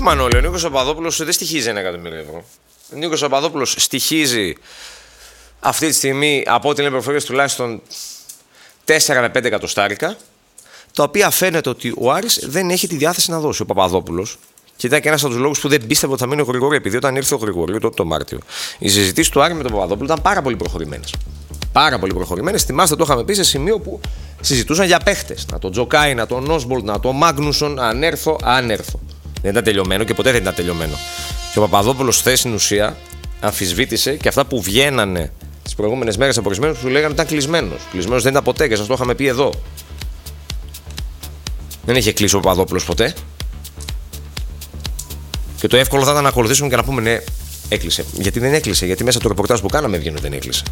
Όχι Μανώλη, ο Νίκος Παπαδόπουλος δεν στοιχίζει 1 εκατομμύριο ευρώ. Ο Νίκος Παπαδόπουλος στοιχίζει αυτή τη στιγμή, από ό,τι λένε πληροφορίες, τουλάχιστον 4 με 5 εκατοστάρικα, τα οποία φαίνεται ότι ο Άρης δεν έχει τη διάθεση να δώσει. Ο Παπαδόπουλος, και ήταν και ένας από τους λόγους που δεν πίστευε ότι θα μείνει ο Γρηγορίου, επειδή όταν ήρθε ο Γρηγορίου τότε το Μάρτιο, οι συζητήσεις του Άρη με τον Παπαδόπουλο ήταν πάρα πολύ προχωρημένες. Πάρα πολύ προχωρημένες. Θυμάστε, το είχαμε πει σε σημείο που συζητούσαν για παίχτες. Να τον Τζοκάι, να τον Όσμπολτ, να τον Μάγνουσον, αν έρθω. Δεν ήταν τελειωμένο και ποτέ δεν ήταν τελειωμένο. Και ο Παπαδόπουλος, χθες στην ουσία, αμφισβήτησε και αυτά που βγαίνανε τις προηγούμενες μέρες από ορισμένους που λέγανε ότι ήταν κλεισμένος. Κλεισμένος δεν ήταν ποτέ και σας το είχαμε πει εδώ. Δεν είχε κλείσει ο Παπαδόπουλος ποτέ. Και το εύκολο θα ήταν να ακολουθήσουμε και να πούμε ναι, έκλεισε. Γιατί δεν έκλεισε, γιατί μέσα από το ρεπορτάζ που κάναμε έβγαινε ότι δεν έκλεισε.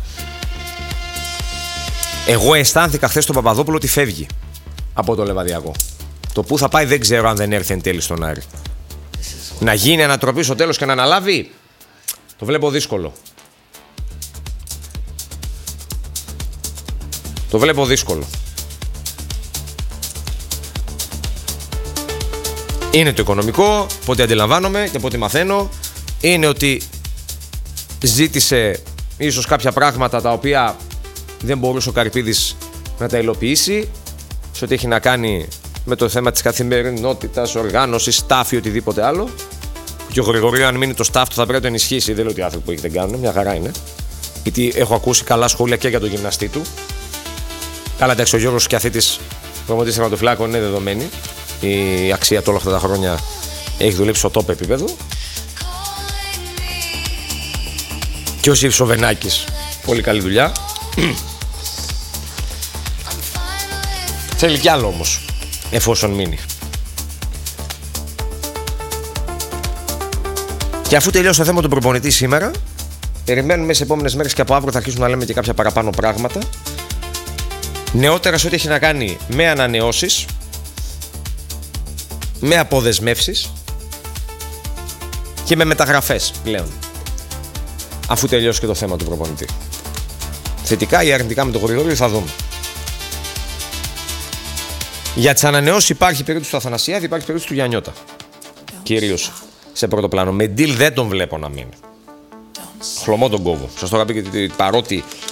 Εγώ αισθάνθηκα χθες τον Παπαδόπουλο ότι φεύγει από το Λεβαδιακό. Το που θα πάει δεν ξέρω αν δεν έρθει εν τέλει στον Άρη. Να γίνει ανατροπή στο τέλος και να αναλάβει, το βλέπω δύσκολο. Το βλέπω δύσκολο. Είναι το οικονομικό, από ό,τι αντιλαμβάνομαι και από ό,τι μαθαίνω, είναι ότι ζήτησε ίσως κάποια πράγματα τα οποία δεν μπορούσε ο Καρυπίδης να τα υλοποιήσει, σε ό,τι έχει να κάνει με το θέμα της καθημερινότητας, οργάνωσης, staff ή οτιδήποτε άλλο. Και ο Γρηγορίου, αν μείνει το staff του, θα πρέπει να το ενισχύσει. Δεν λέω ότι οι άνθρωποι που έχει δεν κάνουν, μια χαρά είναι. Γιατί έχω ακούσει καλά σχόλια και για τον γυμναστή του. Καλά, εντάξει, ο Γιώργος Σκιαθίτης, προπονητής τερματοφυλάκων, είναι δεδομένη. Η αξία του όλα αυτά τα χρόνια έχει δουλέψει στο top επίπεδο. Και ο Σοβενάκης, πολύ καλή δουλειά. Θέλει κι άλλο όμως, εφόσον μείνει. Και αφού τελειώσει το θέμα του προπονητή σήμερα, περιμένουμε σε επόμενες μέρες και από αύριο θα αρχίσουμε να λέμε και κάποια παραπάνω πράγματα. Νεότερα σε ό,τι έχει να κάνει με ανανεώσεις, με αποδεσμεύσεις και με μεταγραφές πλέον. Αφού τελειώσει και το θέμα του προπονητή. Θετικά ή αρνητικά με τον Γρηγορίου θα δούμε. Για τις ανανεώσεις υπάρχει περίπτωση του Αθανασιάδη, υπάρχει περίπτωση του Γιαννιώτα. Κυρίως σε πρώτο πλάνο. Με deal δεν τον βλέπω να μείνει. Χλωμό τον κόβω. Σας το είχα πει και παρότι